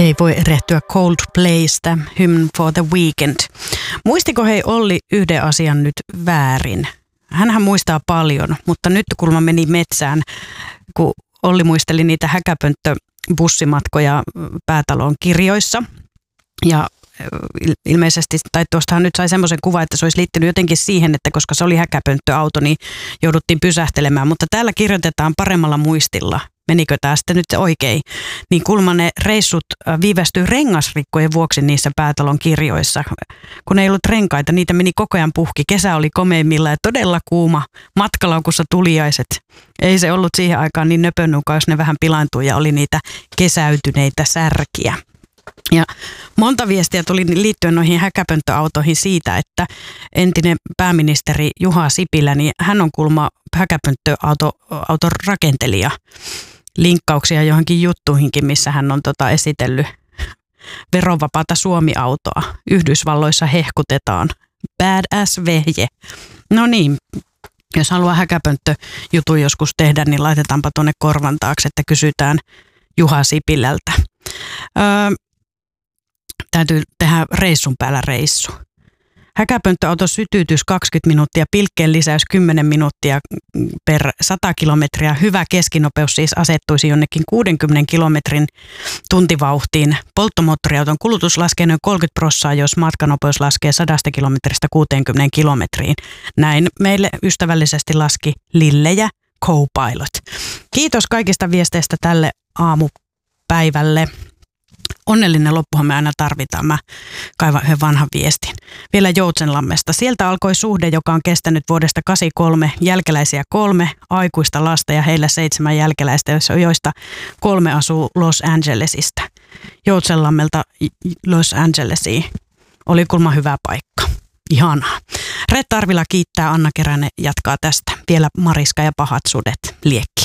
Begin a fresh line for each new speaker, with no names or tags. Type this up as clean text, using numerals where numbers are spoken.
Ei voi erehtyä Coldplaystä, Hymn for the Weekend. Muistiko hei Olli yhden asian nyt väärin? Hänhän muistaa paljon, mutta nyt kun mä menin metsään, kun Olli muisteli niitä häkäpönttöbussimatkoja Päätalon kirjoissa. Ja ilmeisesti, tai tuostahan nyt sai semmoisen kuvan, että se olisi liittynyt jotenkin siihen, että koska se oli häkäpönttöauto, niin jouduttiin pysähtelemään. Mutta täällä kirjoitetaan paremmalla muistilla. Menikö tämä sitten nyt oikein? Niin kuulemma ne reissut viivästyi rengasrikkojen vuoksi niissä Päätalon kirjoissa. Kun ei ollut renkaita, niitä meni koko ajan puhki. Kesä oli komeimmilla ja todella kuuma. Matkalaukussa tuliaiset. Ei se ollut siihen aikaan niin nöpönnukaan, jos ne vähän pilaantui ja oli niitä kesäytyneitä särkiä. Ja monta viestiä tuli liittyen noihin häkäpönttöautoihin siitä, että entinen pääministeri Juha Sipilä, niin hän on kuulemma häkäpönttöauton rakentelija. Linkkauksia johonkin juttuihinkin, missä hän on esitellyt verovapaata Suomi-autoa. Yhdysvalloissa hehkutetaan. Badass vehje. No niin, jos haluaa häkäpönttöjutun joskus tehdä, niin laitetaanpa tuonne korvan taakse, että kysytään Juha Sipilältä. Täytyy tehdä reissun päällä reissu. Häkäpönttöauto sytyytys 20 minuuttia, pilkkeen lisäys 10 minuuttia per 100 kilometriä. Hyvä keskinopeus siis asettuisi jonnekin 60 kilometrin tuntivauhtiin. Polttomoottoriauton kulutus laskee noin 30%, jos matkanopeus laskee 100 kilometristä 60 kilometriin. Näin meille ystävällisesti laski Lille ja Co-Pilot. Kiitos kaikista viesteistä tälle aamupäivälle. Onnellinen loppuhan me aina tarvitaan. Mä kaivan yhden vanhan viestin. Vielä Joutsenlammesta. Sieltä alkoi suhde, joka on kestänyt vuodesta 1983. Jälkeläisiä 3, aikuista lasta ja heillä 7 jälkeläistä, joista 3 asuu Los Angelesista. Joutsenlammelta Los Angelesiin. Oli kulma hyvä paikka. Ihanaa. Retta Arvila kiittää, Anna Keränen jatkaa tästä. Vielä Mariska ja pahat sudet liekki.